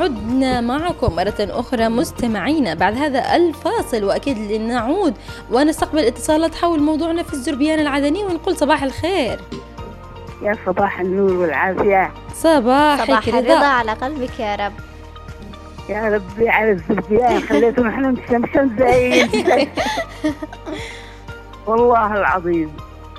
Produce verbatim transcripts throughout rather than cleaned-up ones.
وعدنا معكم مرة أخرى مستمعينا بعد هذا الفاصل، وأكيد نعود ونستقبل اتصالات حول موضوعنا في الزربيان العدني، ونقول صباح الخير. يا صباح النور والعافية. صباحك صباح الرضا على قلبك يا رب. يا ربي على الزربيان خليتهم احنا مشمشم زي والله العظيم.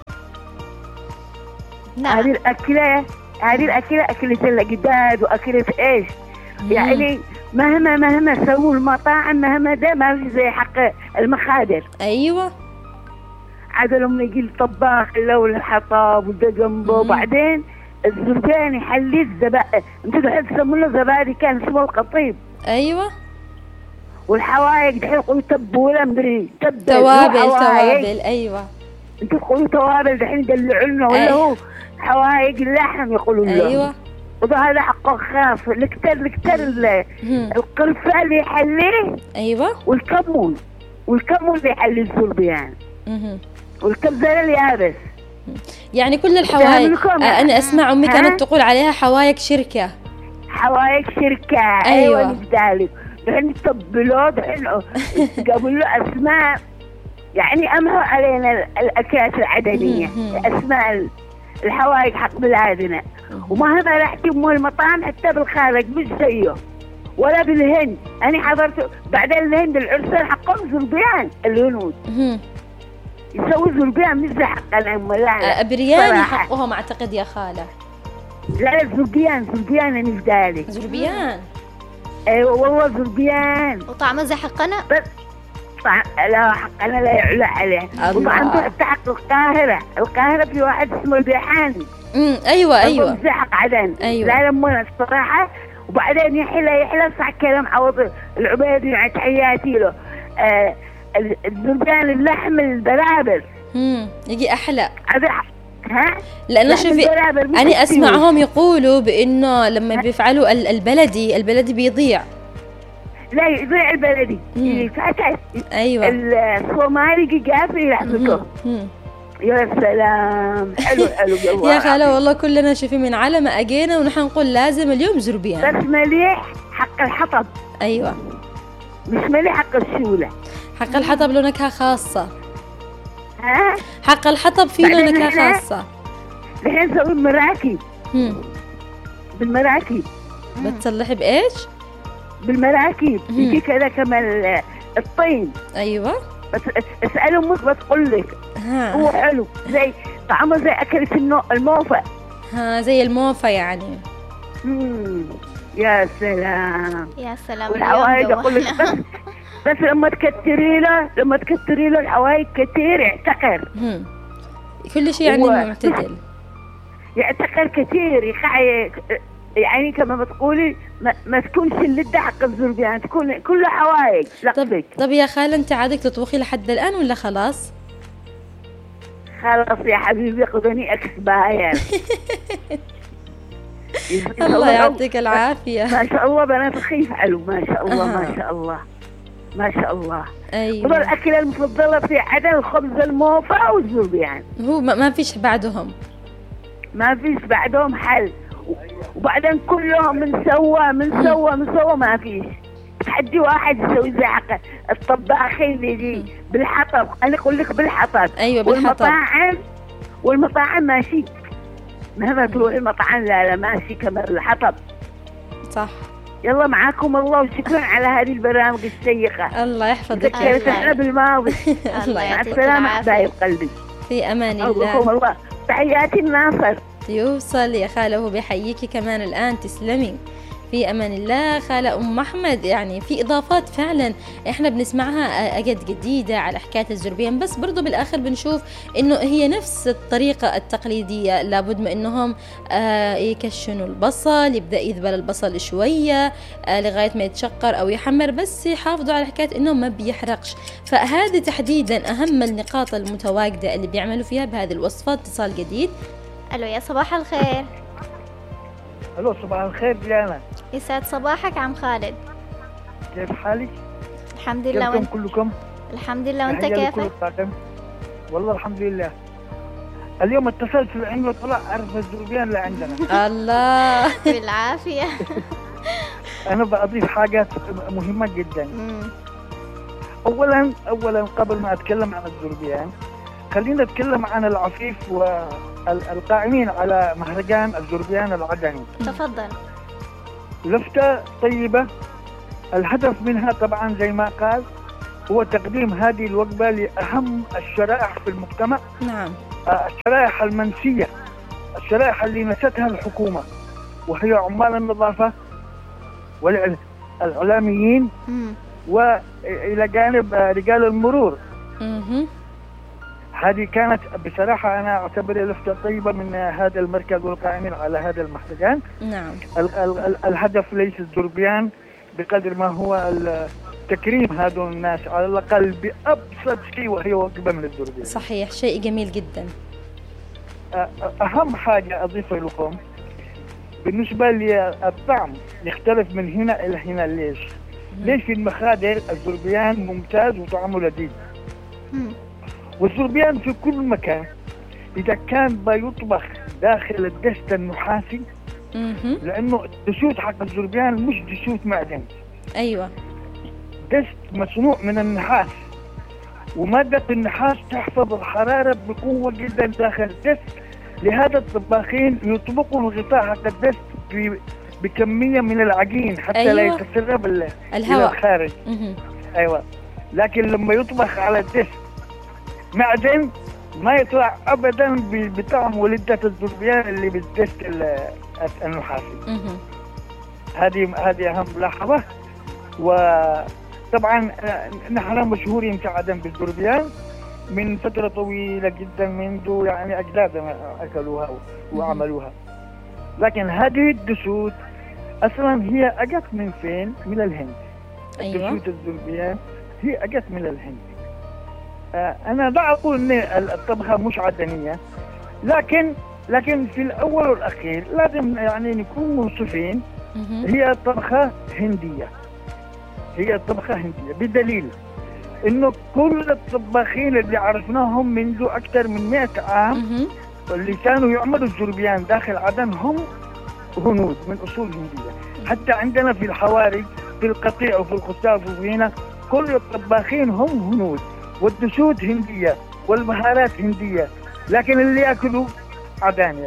نعم. هذه الأكلة هذه الأكلة أكلة الأجداد وأكلة إيش يعني، مهما مهما سووا المطاعم مهما ده ما في زي حق المخادر. أيوة عاد لما يجي الطباخ لو الحطاب وده جنبه، وبعدين الزربيان يحلي الزبادي، انتوا دحين تسمونه زبادي كان اسمه القطيب. أيوة والحوايق دحين يقولوا تبوله مدري تبل توابل توابل. أيوة انتوا تقولوا توابل دحين يدلعوا لنا، ولا هو حوايق اللحم يقولوا لنا. أيوة وده هذا حقه خاص. الكتر الكتر القرفة اللي يحليه. أيوة والكمون والكمون اللي يحلي الزربيان والكبزة اليابس. يعني كل الحوايق. أنا أسمع أمي كانت تقول عليها حوايق شركة. حوايق شركة. أيوة, أيوة نبدالك دحين تطبلوا دحين قابلوا له أسماء يعني أمهوا علينا الأكلات العدنية أسماء الحوايق حق بلادنا. ومهما رحتي مو المطاعم حتى بالخارج مش زيه ولا بالهند. أنا حضرت بعدين الهند العرسان حقهم زربيان. الهنود يسوي زربيان مش زي حقنا. لا برياني حقهم أعتقد يا خالة. لا لا زربيان زربيان أنا بدالي زربيان. أيوة والله زربيان. وطعمه زي حقنا؟ طعم لا حقنا لا يعلى عليه. وطعمته حتى حق القاهرة. القاهرة في واحد اسمه البيحاني. امم أيوة أيوة زي حق عدن. أيوة. لا لما الصراحة. وبعدين يحلى يحلى صح كلام عوض العبيدي مع تحياتي له. آه الزربيان اللحم البرابر امم يجي أحلى. ها لأنه شوفي أنا أسمعهم يقولوا بإنه لما بيفعلوا البلدي البلدي بيضيع. لا يضيع البلدي يفتح. أيوة الصومالي قافل لحمته. يا سلام حلو حلو يا خالة والله كلنا شوفي من على ما أجينا ونحن نقول لازم اليوم زربيان. بس مليح حق الحطب. أيوة مش مليح حق الشولة. حق الحطب له نكهة خاصة. ها حق الحطب فيه له نكهة خاصة. الحين نسوي مراكب. بالمراكب بتصلحي بإيش؟ بالمراكب يجي كذا كمان الطين. أيوة بس اسأله مش بتقول لك. هو حلو زي طعمه زي أكلة الموفى. ها زي الموفى يعني. مم. يا سلام يا سلام. والحوايج أقول لك بس بس لما تكتري له لما تكتري له الحوايج كتير يعتقر. كل شيء يعني معتدل. يعتقر كتير يخعي يعني كما بتقولي ما, ما تكونش اللدة حق الزربيان تكون كله حوايج. طب, طب يا خالة انت عادك تطبخي لحد الآن ولا خلاص؟ خلاص يا حبيبي خذوني أكس باير. الله يعطيك العافية. ما شاء الله بنات خيف علو ما شاء الله. آه. ما شاء الله ما شاء الله. أيوة. الأكلة المفضلة في عدن الخبز الموفى والزربيان. هو ما فيش بعدهم. ما فيش بعدهم حل. وبعدين كلهم من سوا من سوا من سوا ما فيش. تحدي واحد يسوي زي حق الطباخين اللي يجي بالحطب. أنا أقول لك بالحطب. أيوة بالحطب. والمطاعم والمطاعم ماشي مهما تروح المطعم لا لا ماشي كمان الحطب. صح. يلا معاكم الله وشكرا على هذه البرامج الشيقة. الله يحفظك. ذكرتنا بالماضي. الله مع السلامة حبايب قلبي. في أمان الله. الله تحياتي الناصر. يوصل يا خالة وهو بيحييكي كمان الآن. تسلمي. في أمان الله خالة أم أحمد. يعني في إضافات فعلا إحنا بنسمعها أجد جديدة على حكاية الزربيان، بس برضو بالآخر بنشوف إنه هي نفس الطريقة التقليدية. لابد من إنهم آه يكشنوا البصل، يبدأ يذبل البصل شوية آه لغاية ما يتشقر أو يحمر، بس يحافظوا على حكاية إنه ما بيحرقش. فهذه تحديدا أهم النقاط المتواجدة اللي بيعملوا فيها بهذه الوصفات. اتصال جديد. ألو يا صباح الخير. ألو صباح الخير ديانا. يسعد صباحك عم خالد. كيف حالك؟ الحمد لله. وانت كلكم؟ الحمد لله. وانت كيفك؟ والله الحمد لله. اليوم اتصلت في العين وطلع عرف الزربيان اللي عندنا. الله بالعافية. أنا بأضيف حاجات مهمة جدا. مم. أولا أولا قبل ما أتكلم عن الذربيان خلينا نتكلم عن العفيف والقائمين على مهرجان الذربيان العدني. تفضل. لفتة طيبة، الهدف منها طبعا زي ما قال هو تقديم هذه الوجبة لأهم الشرائح في المجتمع. نعم. الشرائح المنسية، الشرائح اللي نستها الحكومة، وهي عمال النظافة والإعلاميين وإلى جانب رجال المرور. مم. هذه كانت بصراحة أنا أعتبرها لفتة طيبة من هذا المركز والقائمين على هذا المهرجان. نعم. ال- ال- الهدف ليس الذربيان بقدر ما هو تكريم هذول الناس على الأقل بأبسط شيء، وهي وجبة من الذربيان. صحيح، شيء جميل جدا. أهم حاجة أضيفها لكم بالنسبة للطعم يختلف من هنا إلى هنا. ليش؟ ليش في المخادر الذربيان ممتاز وطعمه لذيذ، والذربيان في كل مكان إذا كان بيطبخ داخل الدست النحاسي، لأنه الدسوت حق الذربيان مش دسوت معدن. أيوة. دست مصنوع من النحاس، ومادة النحاس تحفظ الحرارة بقوة جدا داخل الدست. لهذا الطباخين يطبقوا الغطاء حق الدست بكمية من العجين حتى أيوة. لا يتسرب الهواء الخارج. مه. أيوة. لكن لما يطبخ على الدست معدن ما يطلع أبدا بطعم ولدة الذربيان اللي بالدست النحاسي. هذه هذه أهم ملاحظة. وطبعا نحن مشهورين كعدن بالذربيان من فترة طويلة جدا، منذ يعني أجدادنا أكلوها وعملوها. لكن هذه الدسوت أصلا هي أجت من فين؟ من الهند. أيوة. دسوت الذربيان هي أجت من الهند. آه أنا لا أقول أن الطبخة مش عدنية، لكن لكن في الأول والأخير لازم يعني نكون منصفين. هي طبخة هندية، هي طبخة هندية بدليل إنه كل الطباخين اللي عرفناهم منذ أكثر من مئة عام واللي كانوا يعملوا الذربيان داخل عدن هم هنود من أصول هندية. حتى عندنا في الحواري في القطيع وفي الخساف وفي هنا كل الطباخين هم هنود، والدسوت هندية والبهارات هندية، لكن اللي يأكلوا عدانية.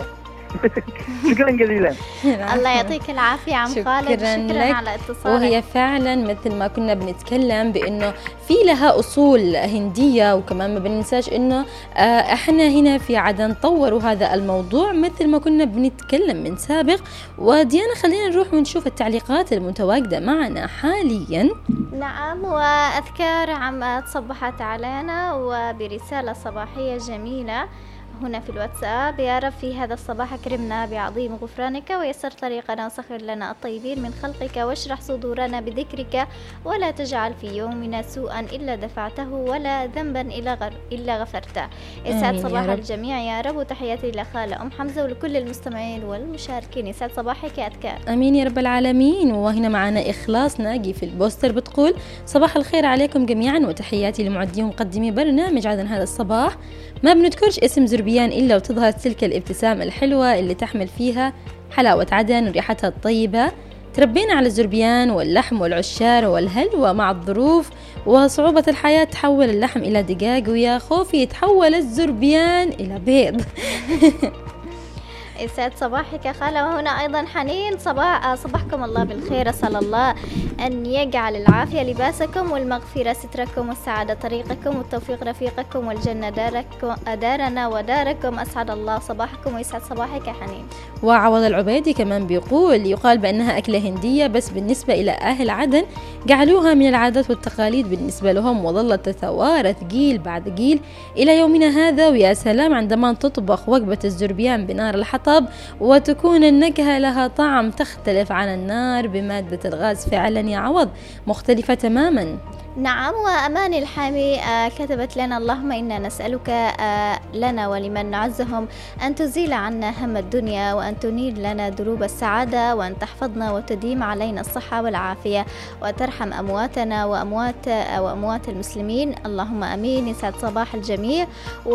شكرا جزيلا. الله يعطيك العافية عم خالد، شكرا على اتصالك. وهي فعلا مثل ما كنا بنتكلم بأنه في لها أصول هندية، وكمان ما بننساش أنه احنا هنا في عدن طوروا هذا الموضوع مثل ما كنا بنتكلم من سابق. وديانا خلينا نروح ونشوف التعليقات المتواجدة معنا حاليا. نعم، وأذكار عم تصبحت علينا وبرسالة صباحية جميلة هنا في الواتساب. يا رب في هذا الصباح اكرمنا بعظيم غفرانك، ويسر طريقنا وسخر لنا الطيبين من خلقك، واشرح صدورنا بذكرك، ولا تجعل في يومنا سوءا إلا دفعته، ولا ذنبا إلا غفرته. يسعد صباح الجميع يا رب، وتحياتي لخالة أم حمزة ولكل المستمعين والمشاركين. يسعد صباحك يا أذكار. أمين يا رب العالمين. وهنا معنا إخلاص ناجي في البوستر بتقول صباح الخير عليكم جميعا، وتحياتي لمعدي ومقدمي برنامج عدن هذا الصباح. ما بنذكرش اسم ذربيان إلا وتظهر تلك الابتسامة الحلوة اللي تحمل فيها حلاوة عدن وريحتها الطيبة. تربينا على الذربيان واللحم والعشار والهلوى، مع الظروف وصعوبة الحياة تحول اللحم إلى دجاج، ويا خوفي يتحول الذربيان إلى بيض. يسعد صباحك يا خالة. وهنا أيضا حنين صباح صباحكم الله بالخير، أسأل الله أن يجعل العافية لباسكم، والمغفرة ستركم، والسعادة طريقكم، والتوفيق رفيقكم، والجنة داركم دارنا وداركم. أسعد الله صباحكم ويسعد صباحك يا حنين. وعوض العبيدي كمان بيقول يقال بأنها أكلة هندية، بس بالنسبة إلى أهل عدن جعلوها من العادات والتقاليد بالنسبة لهم، وظلت تتوارث جيل بعد جيل إلى يومنا هذا. ويا سلام عندما تطبخ وجبة الذربيان بنار الحطب وتكون النكهة لها طعم تختلف عن النار بمادة الغاز. فعلا يا عوض مختلفة تماما. نعم. وأمان الحامي آه كتبت لنا: اللهم إنا نسألك آه لنا ولمن نعزهم أن تزيل عنا هم الدنيا، وأن تنيل لنا دروب السعادة، وأن تحفظنا وتديم علينا الصحة والعافية، وترحم أمواتنا وأموات آه وأموات المسلمين، اللهم أمين. يسعد صباح الجميع،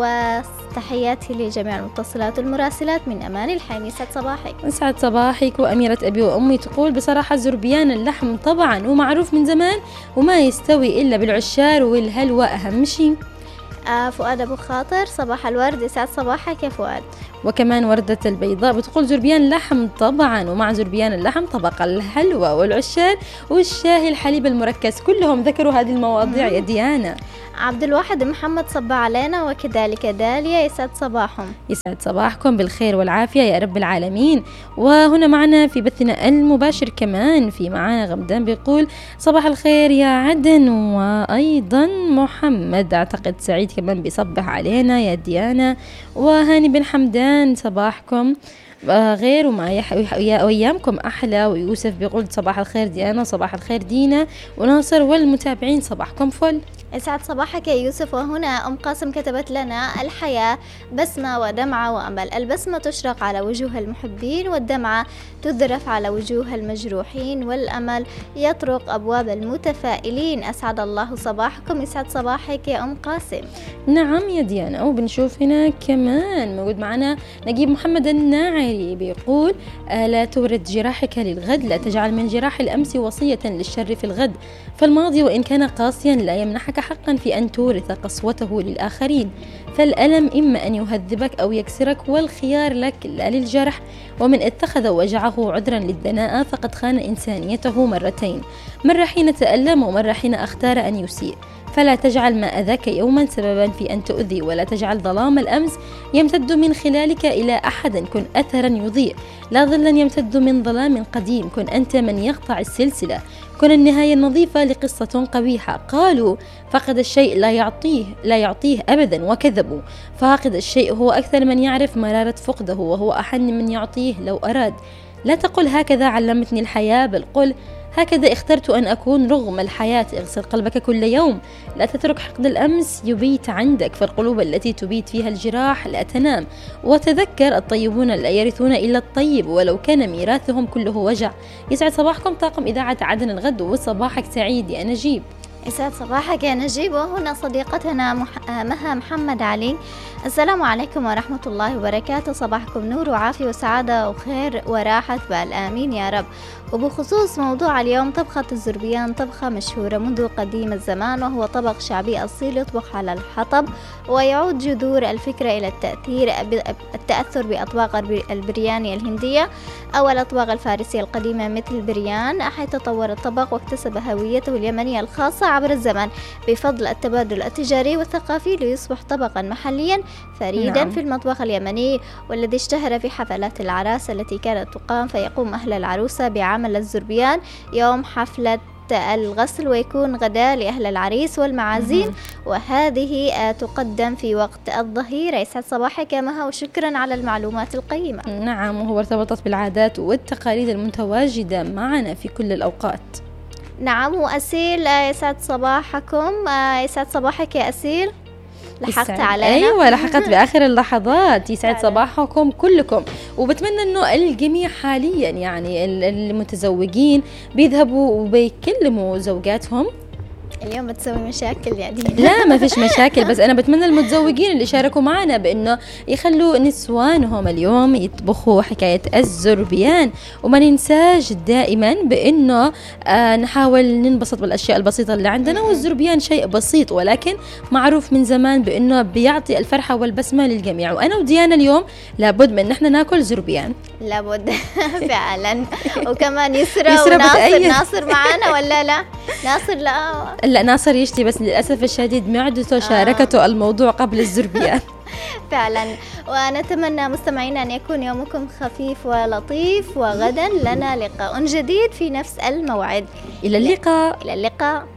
وتحياتي لجميع المتصلات والمراسلات من أمان الحامي. يسعد صباحك. يسعد صباحك. وأميرة أبي وأمي تقول: بصراحة زربيان اللحم طبعا ومعروف من زمان، وما يستوي إلا بالعشار والهلوى أهم شيء. آه فؤاد أبو خاطر: صباح الورد. يسعد صباحك يا فؤاد. وكمان وردة البيضاء بتقول: زربيان لحم طبعا، ومع زربيان اللحم طبق الهلوى والعشار والشاهي الحليب المركز. كلهم ذكروا هذه المواضيع يا ديانا. عبد الواحد محمد صب علينا، وكذلك داليا. يسعد صباحهم. يسعد صباحكم بالخير والعافية يا رب العالمين. وهنا معنا في بثنا المباشر كمان في معنا غمدان بيقول: صباح الخير يا عدن. وأيضا محمد أعتقد سعيد كمان بيصبح علينا يا ديانا. وهاني بن حمدان: صباحكم غير وما يح... وأيامكم أحلى. ويوسف بيقول: صباح الخير ديانا، صباح الخير دينا وناصر والمتابعين، صباحكم فل. يسعد صباحك يا يوسف. وهنا أم قاسم كتبت لنا: الحياة بسمة ودمعة وأمل، البسمة تشرق على وجوه المحبين، والدمعة تذرف على وجوه المجروحين، والأمل يطرق أبواب المتفائلين. أسعد الله صباحكم. يسعد صباحك يا أم قاسم. نعم يا ديانا. وبنشوف هنا كمان موجود معنا نجيب محمد الناعري بيقول: لا تورد جراحك للغد، لا تجعل من جراح الأمس وصية للشر في الغد، فالماضي وإن كان قاسيا لا يمنحك حقا في أن تورث قسوته للآخرين، فالألم إما أن يهذبك أو يكسرك، والخيار لك لا للجرح، ومن اتخذ وجعه عذرا للدناءة فقد خان إنسانيته مرتين، مرة حين تألم ومرة حين اختار أن يسيء، فلا تجعل ما أذاك يوما سببا في أن تؤذي، ولا تجعل ظلام الأمس يمتد من خلالك إلى أحد، كن أثرا يضيء لا ظلا يمتد من ظلام قديم، كن أنت من يقطع السلسلة، كن النهاية النظيفة لقصة قبيحة. قالوا فقد الشيء لا يعطيه لا يعطيه أبدا، وكذبوا، فاقد الشيء هو أكثر من يعرف مرارة فقده، وهو أحن من يعطيه لو أراد. لا تقل هكذا علمتني الحياة، بل قل هكذا اخترت أن أكون رغم الحياة. اغسل قلبك كل يوم، لا تترك حقد الأمس يبيت عندك، فالقلوب التي تبيت فيها الجراح لا تنام. وتذكر الطيبون لا يرثون إلا الطيب ولو كان ميراثهم كله وجع. يسعد صباحكم طاقم إذاعة عدن الغد، وصباحك سعيد يا نجيب. يسعد صباحك يا نجيب. وهنا صديقتنا مح... مها محمد علي: السلام عليكم ورحمة الله وبركاته، صباحكم نور وعافية وسعادة وخير وراحة بال، آمين يا رب. وبخصوص موضوع اليوم، طبخة الزربيان طبخة مشهورة منذ قديم الزمان، وهو طبق شعبي أصيل يطبخ على الحطب، ويعود جذور الفكرة إلى التأثير التأثر بأطباق البرياني الهندية أو الأطباق الفارسية القديمة مثل البريان، حيث تطور الطبق واكتسب هويته اليمنية الخاصة عبر الزمن بفضل التبادل التجاري والثقافي، ليصبح طبقا محليا فريدا نعم. في المطبخ اليمني، والذي اشتهر في حفلات العراس التي كانت تقام، فيقوم أهل العروسة بعمل الزربيان يوم حفلة الغسل، ويكون غداء لأهل العريس والمعازيم، وهذه تقدم في وقت الظهيرة. يسعد صباحك يا مها، وشكرا على المعلومات القيمة. نعم، وهو ارتبطت بالعادات والتقاليد المتواجدة معنا في كل الأوقات. نعم. وأسيل: يسعد صباحكم. يسعد صباحك يا أسيل، لحقت علينا. أيوة لحقت بآخر اللحظات. يسعد صباحكم كلكم، وبتمنى أنه الجميع حاليا يعني المتزوجين بيذهبوا وبيكلموا زوجاتهم. اليوم بتسوي مشاكل يعني؟ لا ما فيش مشاكل، بس أنا بتمنى المتزوجين اللي شاركوا معنا بأنه يخلوا نسوانهم اليوم يطبخوا حكاية الزربيان، وما ننساش دائما بأنه آه نحاول ننبسط بالأشياء البسيطة اللي عندنا، والزربيان شيء بسيط ولكن معروف من زمان بأنه بيعطي الفرحة والبسمة للجميع. وأنا وديانا اليوم لابد من نحن ناكل زربيان، لابد فعلا. وكمان يسرى وناصر. ناصر معنا ولا لا؟ ناصر لا لا ناصر يشتي، بس للأسف الشديد معدته شاركته آه. الموضوع قبل الزربيان. فعلا. ونتمنى مستمعينا أن يكون يومكم خفيف ولطيف، وغدا لنا لقاء جديد في نفس الموعد. إلى اللقاء. إلى اللقاء.